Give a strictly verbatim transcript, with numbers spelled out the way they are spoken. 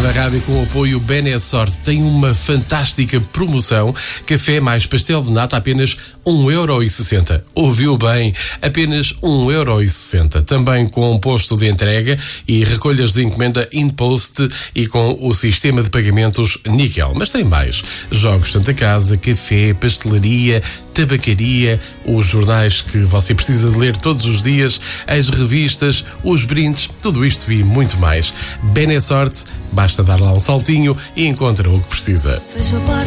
da rádio com o apoio Benesort tem uma fantástica promoção. Café mais pastel de nata apenas um euro e sessenta. Ouviu bem? Apenas um euro e sessenta. Também com posto de entrega e recolhas de encomenda InPost e com o sistema de pagamentos Níquel. Mas tem mais. Jogos Santa Casa, café, pastelaria, tabacaria, os jornais que você precisa de ler todos os dias, as revistas, os brindes, tudo isto e muito mais. Benesort, basta dar lá um saltinho e encontra o que precisa. Fecho a porta.